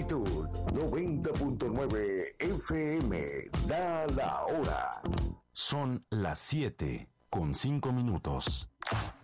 Plenitud 90.9 FM. Da la hora. Son las 7:05.